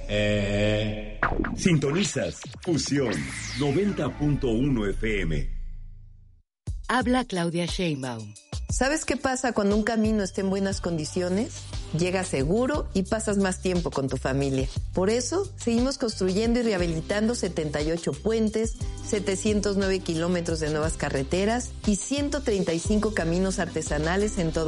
Sintonizas Fusión 90.1 FM. Habla Claudia Sheinbaum. ¿Sabes qué pasa cuando un camino está en buenas condiciones? Llegas seguro y pasas más tiempo con tu familia. Por eso, seguimos construyendo y rehabilitando 78 puentes, 709 kilómetros de nuevas carreteras y 135 caminos artesanales en todo